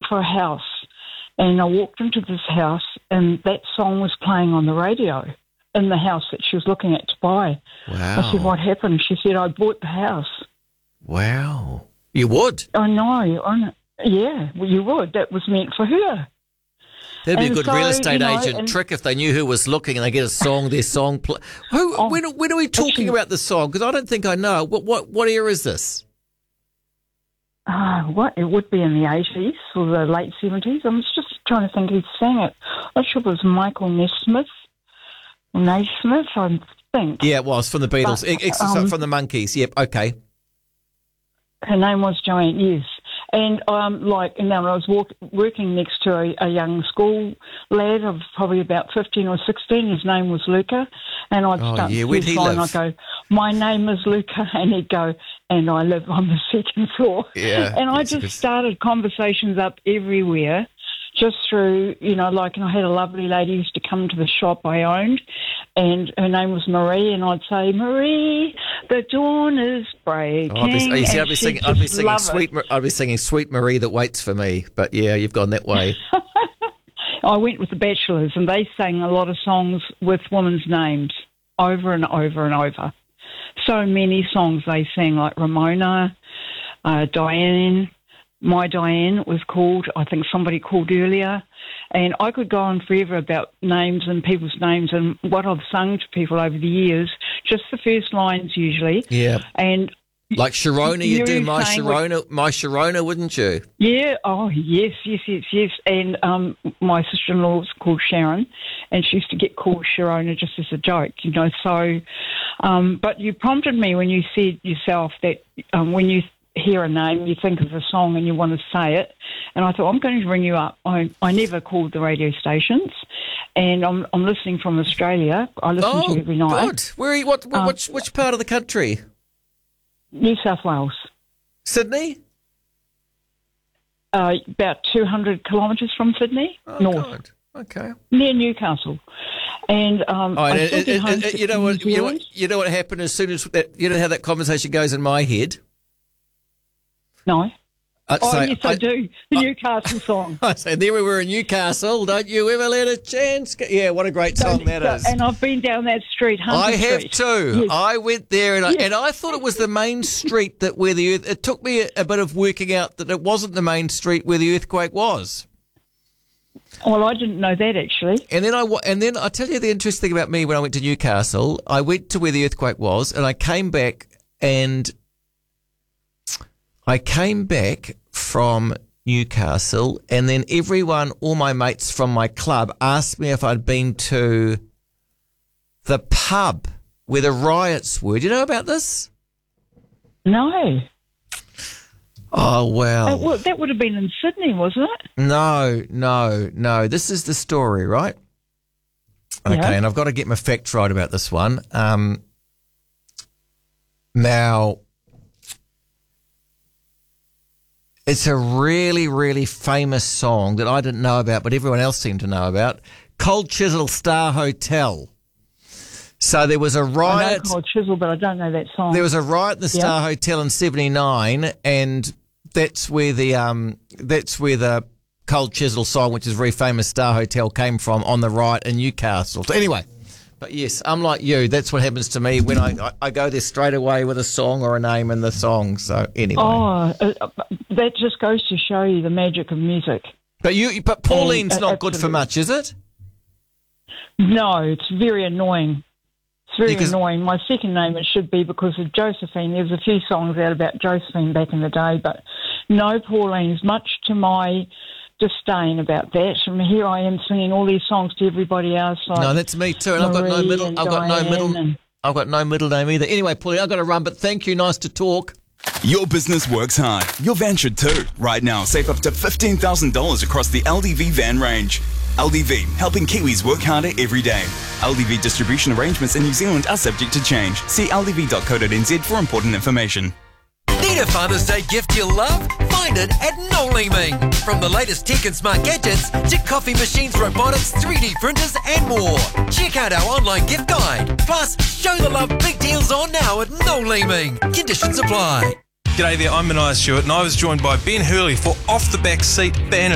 for a house. And I walked into this house, and that song was playing on the radio in the house that she was looking at to buy. Wow. I said, what happened? She said, I bought the house. Wow. You would? I know. Yeah, well, you would. That was meant for her. That'd be And a good so, real estate you know, agent trick if they knew who was looking and they get a song, their song. When are we talking about the song? Because I don't think I know. What era is this? What? It would be in the 80s or the late 70s. I'm just trying to think who sang it. I'm not sure if it was Michael Nesmith or Naismith, I think. Yeah, it was from the Beatles. But, from the Monkees. Yep, okay. Her name was Joanne, yes. And and then I was working next to a young school lad of probably about 15 or 16. His name was Luca. And I'd start where'd he live? And I'd go, my name is Luca. And he'd go, and I live on the second floor. Yeah. And I just started conversations up everywhere. Just through, and I had a lovely lady who used to come to the shop I owned, and her name was Marie, and I'd say, Marie, the dawn is breaking. I'd be singing Sweet Marie that waits for me, but yeah, you've gone that way. I went with the Bachelors, and they sang a lot of songs with women's names over and over and over. So many songs they sang, like Ramona, Diane. My Diane was called, I think somebody called earlier, and I could go on forever about names and people's names and what I've sung to people over the years, just the first lines usually. Yeah. And like Sharona, you do My Sharona, wouldn't you? Yeah, oh, yes. And my sister-in-law was called Sharon, and she used to get called Sharona just as a joke, so, but you prompted me when you said yourself that when you hear a name, you think of a song and you want to say it. And I thought, I'm going to ring you up. I never called the radio stations, and I'm listening from Australia. I listen to you every night. Good. Where are you? Which part of the country? New South Wales. Sydney? About 200 kilometres from Sydney, north. God. Okay. Near Newcastle. And you know what happened as soon as that? You know how that conversation goes in my head? No. Yes, I do. The Newcastle song. I say, there we were in Newcastle. Don't you ever let a chance go. Yeah, what a great song that is. And I've been down that street, Hunter Street. I have too. Yes. I went there and I thought it was the main street where the earth. It took me a bit of working out that it wasn't the main street where the earthquake was. Well, I didn't know that actually. And then I tell you the interesting thing about me when I went to Newcastle. I went to where the earthquake was, and I came back from Newcastle, and then all my mates from my club asked me if I'd been to the pub where the riots were. Do you know about this? No. Oh, well. That would have been in Sydney, wasn't it? No. This is the story, right? Okay, yeah. And I've got to get my facts right about this one. Now, it's a really, really famous song that I didn't know about, but everyone else seemed to know about. Cold Chisel Star Hotel. So there was a riot. I know Cold Chisel, but I don't know that song. There was a riot at the Star Hotel in '79, and that's where the Cold Chisel song, which is a very famous Star Hotel, came from, on the riot in Newcastle. So anyway, but yes, unlike you, that's what happens to me when I go there straight away with a song or a name in the song. So anyway. Oh, that just goes to show you the magic of music. But Pauline's not good for much, is it? No, it's very annoying. It's very annoying. My second name it should be because of Josephine. There's a few songs out about Josephine back in the day, but no Pauline's, much to my disdain about that. And here I am singing all these songs to everybody else. Like no, that's me too. And I've got no middle. I've got no middle name either. Anyway, Pauline, I've got to run, but thank you. Nice to talk. Your business works hard. Your van should too. Right now, save up to $15,000 across the LDV van range. LDV, helping Kiwis work harder every day. LDV distribution arrangements in New Zealand are subject to change. See ldv.co.nz for important information. Need a Father's Day gift you love? Find it at Noel Leeming. From the latest tech and smart gadgets to coffee machines, robotics, 3D printers and more. Check out our online gift guide. Plus, show the love big deals on now at Noel Leeming. Conditions apply. G'day there, I'm Mania Stewart and I was joined by Ben Hurley for Off the Back Seat Banner.